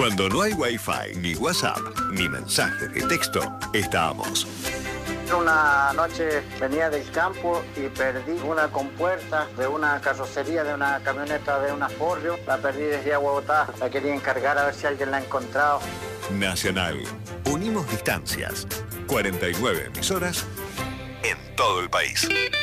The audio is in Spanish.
Cuando no hay Wi-Fi, ni WhatsApp, ni mensajes de texto, estábamos. Una noche venía del campo y perdí una compuerta de una carrocería de una camioneta de una Forrio. La perdí desde Agua Botá. La quería encargar a ver si alguien la ha encontrado. Nacional. Unimos distancias. 49 emisoras en todo el país.